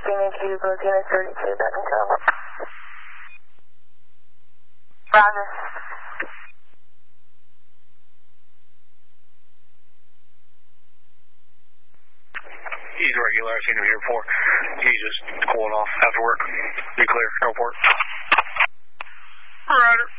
Q, Montana 32, back in cover. Roger. He's regular. I've seen him here before. He's just cooling off after work. Be clear. Airport. Roger.